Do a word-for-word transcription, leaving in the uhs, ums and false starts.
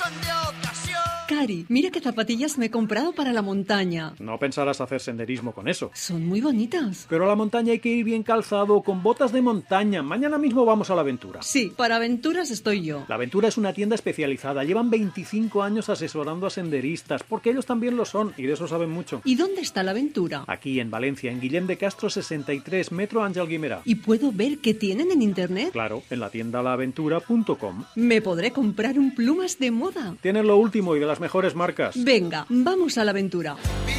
Cari, mira qué zapatillas me he comprado para la montaña. No pensarás hacer senderismo con eso. Son muy bonitas. Pero a la montaña hay que ir bien calzado, con botas de montaña. Mañana mismo vamos a La Aventura. Sí, para aventuras estoy yo. La Aventura es una tienda especializada. Llevan veinticinco años asesorando a senderistas, porque ellos también lo son, y de eso saben mucho. ¿Y dónde está La Aventura? Aquí, en Valencia, en Guillem de Castro sesenta y tres, Metro Ángel Guimerá. ¿Y puedo ver qué tienen en internet? Claro, en la tienda la aventura punto com. ¿Me podré comprar un plumas de moda? Tienen lo último y de las mejores marcas. Venga, vamos a La Aventura.